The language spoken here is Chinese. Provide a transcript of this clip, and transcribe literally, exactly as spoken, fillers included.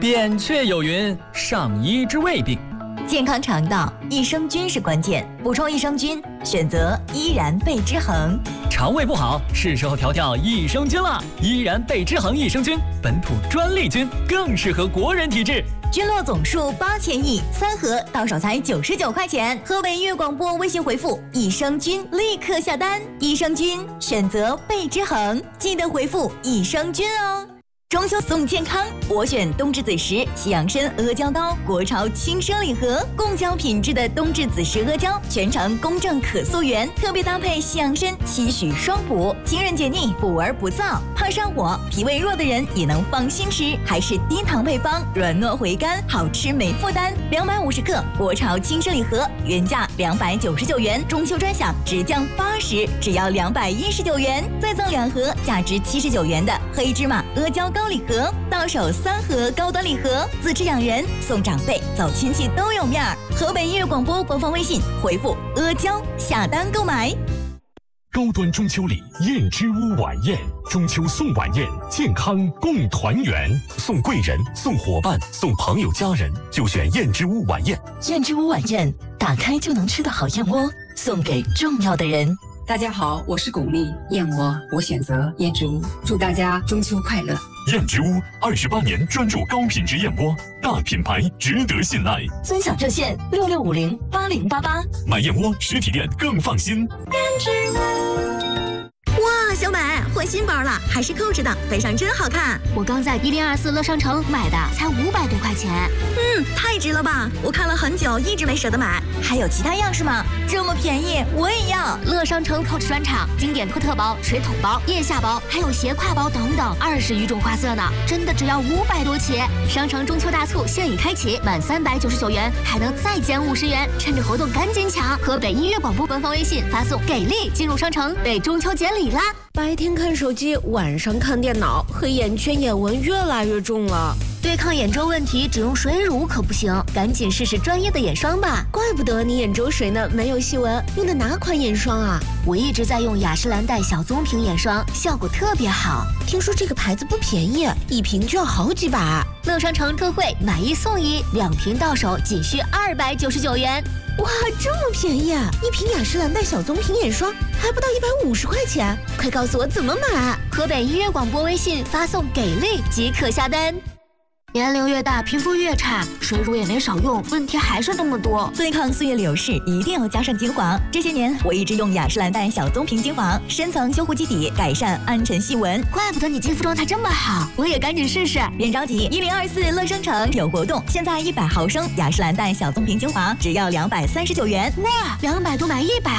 扁鹊有云：上医治未病。 健康肠道，益生菌是关键。补充益生菌，选择依然贝之恒。 肠胃不好，是时候调调益生菌了。依然贝之恒益生菌，本土专利菌，更适合国人体质。 菌落总数八千亿，三盒到手才九十九块钱。河北粤广播微信回复益生菌，立刻下单。益生菌选择贝之恒，记得回复益生菌哦。中秋送健康，我选冬至子时西洋参阿胶糕，国潮轻奢礼盒，贡胶品质的冬至子时阿胶，全程公正可溯源，特别搭配西洋参，期许双补，清润解腻，补而不燥，怕上火、脾胃弱的人也能放心吃，还是低糖配方，软糯回甘，好吃没负担。两百五十克国潮轻奢礼盒，原价两百九十九元，中秋专享直降八十，只要两百一十九元，再赠两盒价值七十九元的黑芝麻阿胶糕。高礼盒到手三盒高端礼盒，自吃养人送长辈走亲戚都有面儿。河北音乐广播官方微信回复阿胶下单购买。 高端中秋礼燕之屋晚宴，中秋送晚宴，健康共团圆，送贵人、送伙伴、送朋友家人，就选燕之屋晚宴。 燕之屋晚宴，打开就能吃的好燕窝，送给重要的人。 大家好，我是巩俐，燕窝我选择燕之屋，祝大家中秋快乐。 燕之屋二十八年专注高品质燕窝，大品牌值得信赖。 尊享热线六六五零八零八八， 买燕窝实体店更放心。 燕之屋。哇，小美换新包了，还是扣着的，背上真好看。 我刚在一零二四乐商城买的，才五百多块钱。 嗯，太值了吧！我看了很久，一直没舍得买。还有其他样式吗？这么便宜，我也要。 乐商城 Coach 专场，经典托特包、水桶包、腋下包，还有斜挎包等等，二十余种花色呢，真的只要五百多起。商城中秋大促现已开启，满三百九十九元还能再减五十元，趁着活动赶紧抢！河北音乐广播官方微信发送“给力”进入商城，为中秋节礼啦！ 白天看手机，晚上看电脑，黑眼圈、眼纹越来越重了。 对抗眼周问题，只用水乳可不行，赶紧试试专业的眼霜吧。 怪不得你眼周水呢没有细纹，用的哪款眼霜啊？ 我一直在用雅诗兰黛小棕瓶眼霜，效果特别好。 听说这个牌子不便宜，一瓶就要好几百。 乐商城特惠，买一送一，两瓶到手仅需二百九十九元。 哇，这么便宜啊！一瓶雅诗兰黛小棕瓶眼霜还不到一百五十块钱，快告诉我怎么买！ 河北音乐广播微信发送“给力”即可下单。年龄越大，皮肤越差，水乳也没少用，问题还是那么多。 对抗岁月流逝，一定要加上精华。这些年，我一直用雅诗兰黛小棕瓶精华，深层修护基底，改善暗沉细纹。 怪不得你肌肤状态这么好，我也赶紧试试。 别着急，一零二四乐商城有活动，现在一百毫升雅诗兰黛小棕瓶精华只要两百三十九元。 哇，两百多买一百